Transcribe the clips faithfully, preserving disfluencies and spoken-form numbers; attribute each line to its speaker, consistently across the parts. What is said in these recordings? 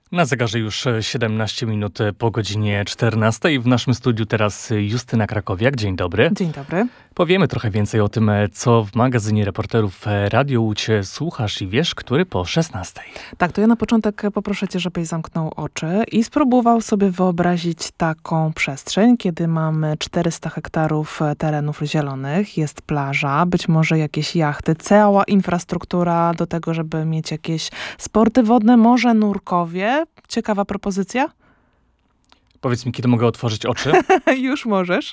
Speaker 1: Na zegarze już siedemnaście minut po godzinie czternastej. W naszym studiu teraz Justyna Krakowiak. Dzień dobry.
Speaker 2: Dzień dobry.
Speaker 1: Powiemy trochę więcej o tym, co w magazynie reporterów Radio Łódź słuchasz i wiesz, który po szesnastej.
Speaker 2: Tak, to ja na początek poproszę cię, żebyś zamknął oczy i spróbował sobie wyobrazić taką przestrzeń, kiedy mamy czterysta hektarów terenów zielonych, jest plaża, być może jakieś jachty, cała infrastruktura do tego, żeby mieć jakieś sporty wodne, może nurkowie. Ciekawa propozycja?
Speaker 1: Powiedz mi, kiedy mogę otworzyć oczy?
Speaker 2: Już możesz.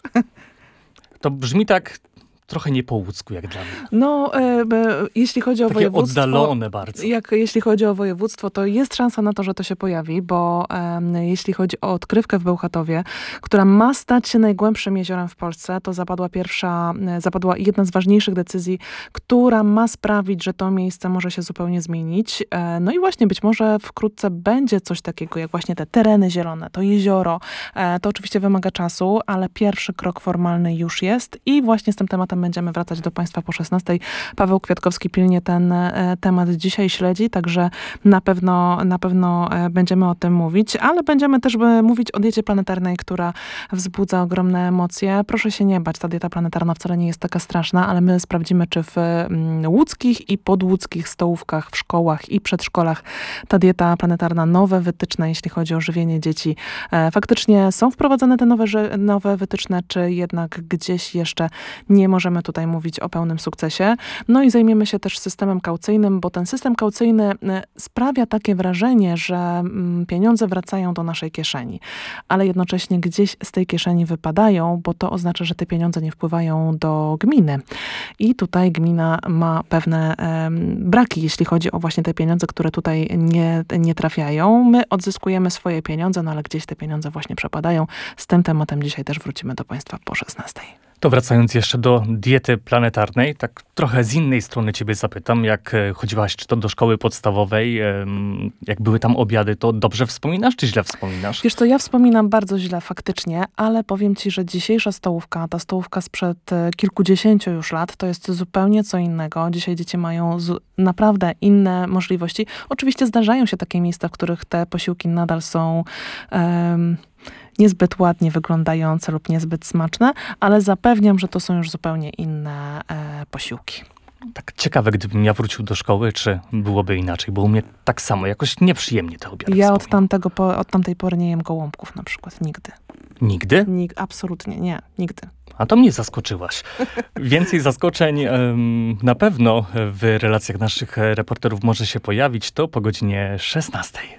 Speaker 1: To brzmi tak trochę nie po łódzku, jak dla mnie.
Speaker 2: No, e, e, jeśli chodzi o
Speaker 1: Takie
Speaker 2: województwo...
Speaker 1: oddalone bardzo.
Speaker 2: Jak, jeśli chodzi o województwo, to jest szansa na to, że to się pojawi, bo e, jeśli chodzi o odkrywkę w Bełchatowie, która ma stać się najgłębszym jeziorem w Polsce, to zapadła pierwsza, e, zapadła jedna z ważniejszych decyzji, która ma sprawić, że to miejsce może się zupełnie zmienić. E, no i właśnie być może wkrótce będzie coś takiego, jak właśnie te tereny zielone, to jezioro. E, to oczywiście wymaga czasu, ale pierwszy krok formalny już jest i właśnie z tym tematem będziemy wracać do Państwa po szesnastej. Paweł Kwiatkowski pilnie ten e, temat dzisiaj śledzi, także na pewno, na pewno e, będziemy o tym mówić, ale będziemy też by mówić o diecie planetarnej, która wzbudza ogromne emocje. Proszę się nie bać, ta dieta planetarna wcale nie jest taka straszna, ale my sprawdzimy, czy w mm, łódzkich i podłódzkich stołówkach, w szkołach i przedszkolach ta dieta planetarna, nowe wytyczne, jeśli chodzi o żywienie dzieci, e, faktycznie są wprowadzane te nowe, ży, nowe wytyczne, czy jednak gdzieś jeszcze nie możemy tutaj mówić o pełnym sukcesie. No i zajmiemy się też systemem kaucyjnym, bo ten system kaucyjny sprawia takie wrażenie, że pieniądze wracają do naszej kieszeni, ale jednocześnie gdzieś z tej kieszeni wypadają, bo to oznacza, że te pieniądze nie wpływają do gminy. I tutaj gmina ma pewne um, braki, jeśli chodzi o właśnie te pieniądze, które tutaj nie, nie trafiają. My odzyskujemy swoje pieniądze, no ale gdzieś te pieniądze właśnie przepadają. Z tym tematem dzisiaj też wrócimy do Państwa po szesnastej.
Speaker 1: To wracając jeszcze do diety planetarnej, tak trochę z innej strony ciebie zapytam, jak chodziłaś czy to do szkoły podstawowej, jak były tam obiady, to dobrze wspominasz, czy źle wspominasz?
Speaker 2: Wiesz co, ja wspominam bardzo źle faktycznie, ale powiem ci, że dzisiejsza stołówka, ta stołówka sprzed kilkudziesięciu już lat, to jest zupełnie co innego. Dzisiaj dzieci mają z, naprawdę inne możliwości. Oczywiście zdarzają się takie miejsca, w których te posiłki nadal są... Um, niezbyt ładnie wyglądające lub niezbyt smaczne, ale zapewniam, że to są już zupełnie inne e, posiłki.
Speaker 1: Tak ciekawe, gdybym ja wrócił do szkoły, czy byłoby inaczej, bo u mnie tak samo, jakoś nieprzyjemnie te obiady
Speaker 2: Ja od, tamtego, po, od tamtej pory nie jem gołąbków na przykład, nigdy.
Speaker 1: Nigdy?
Speaker 2: Nig, absolutnie nie, nigdy.
Speaker 1: A to mnie zaskoczyłaś. Więcej zaskoczeń um, na pewno w relacjach naszych reporterów może się pojawić, to po godzinie szesnastej.